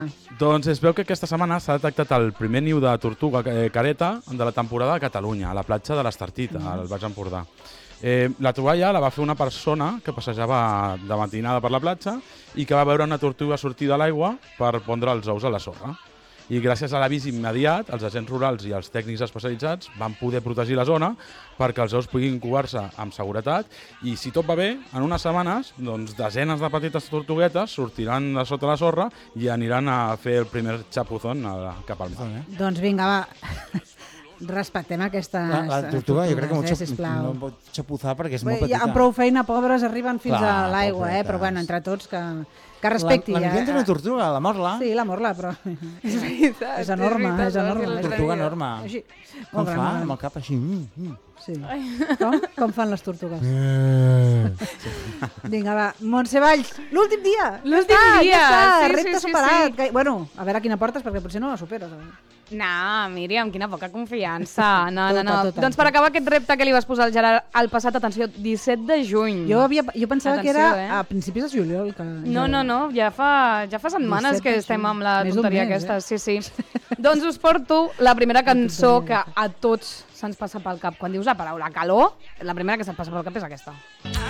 Doncs es veu que aquesta setmana s'ha detectat el primer niu de tortuga careta de la temporada a Catalunya, a la platja de l'Estartit, al Baix Empordà. La troballa la va fer una persona que passejava de matinada per la platja i que va veure una tortuga sortir de l'aigua per pondre els ous a la sorra. I gràcies a l'avís immediat, els agents rurals i els tècnics especialitzats van poder protegir la zona perquè els ous puguin incubar-se amb seguretat i, si tot va bé, en unes setmanes, doncs, desenes de petites tortuguetes sortiran de sota la sorra i aniran a fer el primer chapuzón cap al mar. Doncs vinga, va. Respectem aquestes La tortuga jo crec que sisplau. no pot xapuzar perquè és molt petita. Amb prou feina, pobres, arriben fins Clar, a l'aigua, però bueno, entre tots que respecti. La Miguel té una tortuga, la Morla. Sí, la Morla, però És veritat. és enorme, és enorme. Una tortuga enorme. Així, Com molt fa? gran. Amb el cap així. Sí. Com fan les tortugues? Vinga, va. Montse Valls, l'últim dia! L'últim dia, Ja està, sí, repte sí, superat. sí. Bueno, a veure quina portes, perquè potser no la superes. No, Míriam, quina poca confiança. No. Tota. Doncs per acabar aquest repte que li vas posar al Gerard al passat, atenció, 17 de juny. Jo pensava que Atenció, era a principis de juliol. No, ja fa setmanes 17 que de estem juny. amb la Més d'un tonteria mes, aquesta. Sí. Doncs us porto la primera cançó que a tots se'ns passa pel cap. Quan dius la paraula calor, la primera que se't passa pel cap és aquesta.